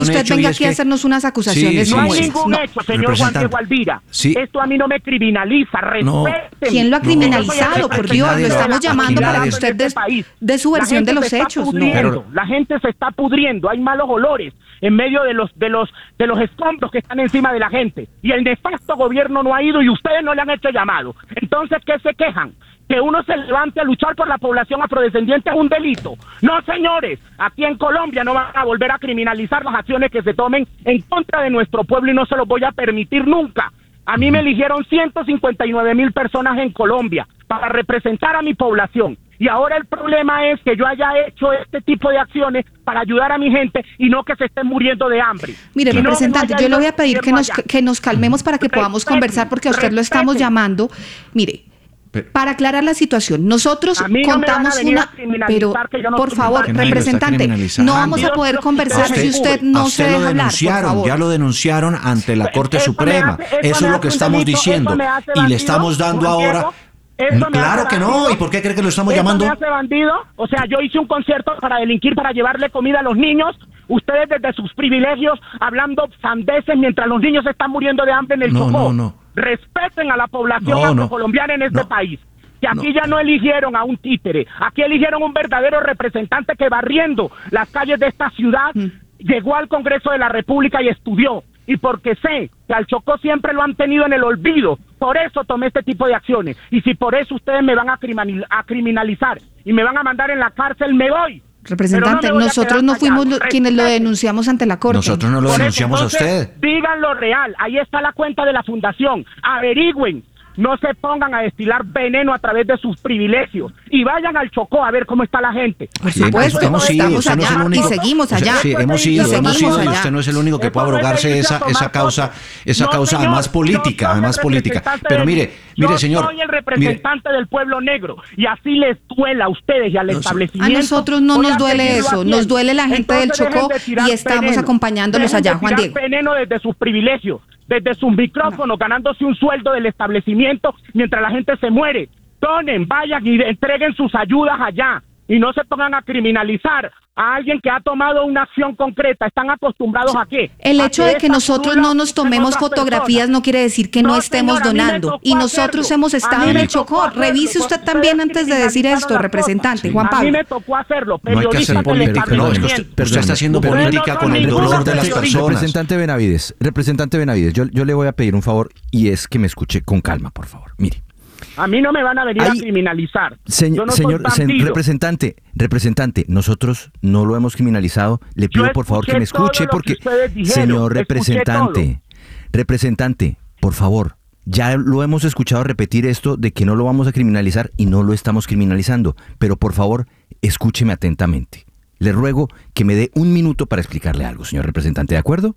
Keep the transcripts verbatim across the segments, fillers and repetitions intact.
usted venga aquí a hacernos unas acusaciones. Sí, no sí, hay sí. ningún No, hecho, señor Juan Diego Alvira. Sí. Esto a mí no me criminaliza. No. ¿Quién lo ha criminalizado? No, Por aquí Dios, nadie lo lo- estamos aquí llamando para nadie- que usted dé de su La versión de gente los se está hechos. No. pudriendo, la gente se está pudriendo, hay malos olores en medio de los de los de los escombros que están encima de la gente, y el nefasto gobierno no ha ido y ustedes no le han hecho llamado. Entonces, ¿qué se quejan? Que uno se levante a luchar por la población afrodescendiente es un delito. No, señores, aquí en Colombia no van a volver a criminalizar las acciones que se tomen en contra de nuestro pueblo y no se los voy a permitir nunca. A mí me eligieron ciento cincuenta y nueve mil personas en Colombia para representar a mi población. Y ahora el problema es que yo haya hecho este tipo de acciones para ayudar a mi gente y no que se estén muriendo de hambre. Mire, Y no representante, me haya yo le voy ido a pedir que nos, allá. que nos calmemos para que podamos Respeten, conversar, porque a usted lo estamos respeten. llamando. Mire, para aclarar la situación, nosotros A mí no me van a contamos venir a una... criminalizar Pero, que yo no por soy favor, Que nadie lo está representante, criminalizando. no vamos a poder conversar A si usted no a se usted deja lo hablar, por denunciaron, favor. ya lo denunciaron ante la Corte Eso me Suprema. hace- eso Eso es me lo hace que un estamos delito, diciendo. eso me hace Y le bandido, estamos dando Juan ahora... Diego, eso me Claro hace que no. bandido. ¿Y por qué cree que lo estamos ¿Eso llamando? me hace bandido? O sea, yo hice un concierto para delinquir, para llevarle comida a los niños. Ustedes desde sus privilegios hablando sandeces mientras los niños están muriendo de hambre en el No, Chocó. no, no. Respeten a la población No, no. afrocolombiana en este No. país. Que aquí ya no eligieron a un títere, aquí eligieron un verdadero representante que barriendo las calles de esta ciudad llegó al Congreso de la República y estudió. Y porque sé que al Chocó siempre lo han tenido en el olvido, por eso tomé este tipo de acciones. Y si por eso ustedes me van a, criminal, a criminalizar y me van a mandar en la cárcel, me voy. Representante, Pero no me voy a nosotros quedar no fuimos callado. lo- quienes lo Respeten. denunciamos ante la Corte. Nosotros no lo Por eso, denunciamos a entonces, usted. digan lo real, ahí está la cuenta de la fundación, averigüen, no se pongan a destilar veneno a través de sus privilegios y vayan al Chocó a ver cómo está la gente. Por Sí, supuesto, pues, hemos ido, estamos usted no es el allá único- y seguimos o sea, allá. sí, hemos Y ido, hemos seguimos ido, y allá. usted no es el único que Eso puede no es abrogarse venirse esa, a tomar esa causa, fotos. esa No, causa señor, además política, yo soy además el política. representante Pero del- mire, mire, yo señor, soy el mire, representante del pueblo negro y así les duela a ustedes y al No, sí. establecimiento. A nosotros no voy nos a duele seguirlo eso, haciendo. nos duele la gente del Entonces, Chocó dejen de tirar y estamos veneno. acompañándolos Dejen allá, de Juan tirar Diego. veneno desde sus privilegios, desde sus micrófonos, ganándose un sueldo del establecimiento mientras la gente se muere. Donen, vayan y entreguen sus ayudas allá y no se pongan a criminalizar a alguien que ha tomado una acción concreta. ¿Están acostumbrados a qué? El A hecho de que esa nosotros célula no nos usen tomemos otras fotografías personas. no quiere decir que no, No, estemos señora, a mí me donando. tocó Y nosotros hacerlo. hemos A estado mí en me el tocó Chocó. hacerlo. Revise usted Ustedes también antes de decir criminalizaron esto, las representante. cosas. Juan A mí Pablo. me tocó hacerlo. no hay que hacer Periodistas del política, no, es que usted, establecimiento. usted está haciendo Ustedes no política son con el ninguno dolor de las periodista. personas. Representante Benavides, representante Benavides, yo, yo le voy a pedir un favor y es que me escuche con calma, por favor. Mire. A mí no me van a venir Ahí- a criminalizar. Se- Yo no señor soy se- bandido. representante, representante, nosotros no lo hemos criminalizado. Le pido Yo por favor que me escuché todo escuche lo que porque, ustedes dijeron, señor escuché representante, representante, por favor, ya lo hemos escuchado repetir esto de que no lo vamos a criminalizar y no lo estamos criminalizando, pero por favor, escúcheme atentamente. Le ruego que me dé un minuto para explicarle algo, señor representante, ¿de acuerdo?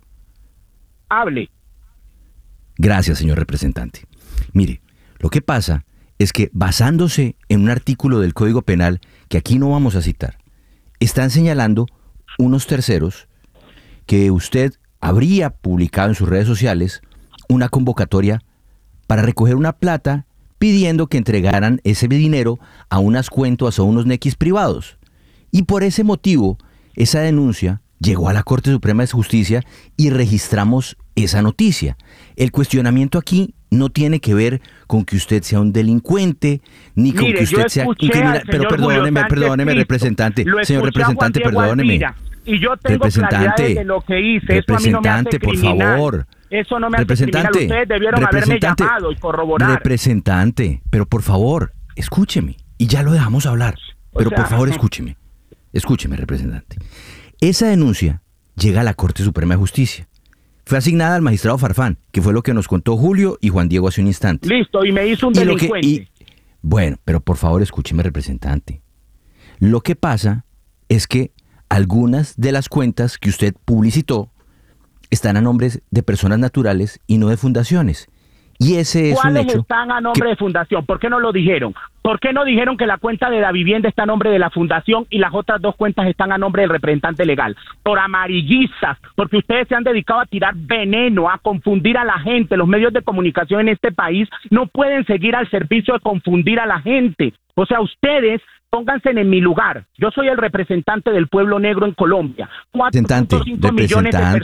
Hable. Gracias, señor representante. Mire, lo que pasa es que basándose en un artículo del Código Penal, que aquí no vamos a citar, están señalando unos terceros que usted habría publicado en sus redes sociales una convocatoria para recoger una plata pidiendo que entregaran ese dinero a unas cuentas o a unos nequis privados. Y por ese motivo, esa denuncia llegó a la Corte Suprema de Justicia y registramos esa noticia. El cuestionamiento aquí no tiene que ver con que usted sea un delincuente, ni con Mire, que yo usted sea un escuché criminal. al Pero señor Julio perdóneme, Sánchez perdóneme, Cristo. representante. Lo Señor escuché a Juan representante, Diego perdóneme. Alvira, y yo tengo Representante, claridades de lo que hice. Eso a mí no me hace representante, por criminal. favor. Eso no me hace Representante, criminal. Ustedes debieron haberme representante, llamado y corroborar. Representante, pero por favor, escúcheme. Y ya lo dejamos hablar. O Pero sea, por favor, escúcheme. Escúcheme, representante. Esa denuncia llega a la Corte Suprema de Justicia. Fue asignada al magistrado Farfán, que fue lo que nos contó Julio y Juan Diego hace un instante. Listo, y me hizo un Y lo que- delincuente. y- bueno, pero por favor escúcheme, representante. Lo que pasa es que algunas de las cuentas que usted publicitó están a nombres de personas naturales y no de fundaciones. Y ese es un ¿Cuáles hecho están a nombre que- de fundación? ¿Por qué no lo dijeron? ¿Por qué no dijeron que la cuenta de la vivienda está a nombre de la fundación y las otras dos cuentas están a nombre del representante legal? Por amarillistas, porque ustedes se han dedicado a tirar veneno, a confundir a la gente. Los medios de comunicación en este país no pueden seguir al servicio de confundir a la gente. O sea, ustedes pónganse en mi lugar. Yo soy el representante del pueblo negro en Colombia. cuatro punto cinco millones de